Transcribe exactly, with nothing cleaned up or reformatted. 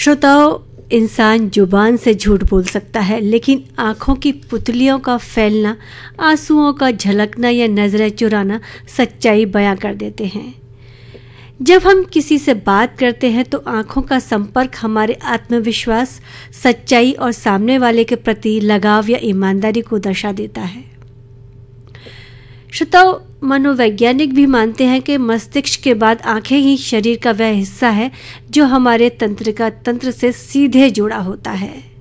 श्रोताओं, इंसान जुबान से झूठ बोल सकता है, लेकिन आँखों की पुतलियों का फैलना, आंसुओं का झलकना या नजरें चुराना सच्चाई बयां कर देते हैं। जब हम किसी से बात करते हैं तो आंखों का संपर्क हमारे आत्मविश्वास, सच्चाई और सामने वाले के प्रति लगाव या ईमानदारी को दर्शा देता है। श्रोताओं, मनोवैज्ञानिक भी मानते हैं कि मस्तिष्क के बाद आंखें ही शरीर का वह हिस्सा है जो हमारे तंत्रिका तंत्र से सीधे जुड़ा होता है।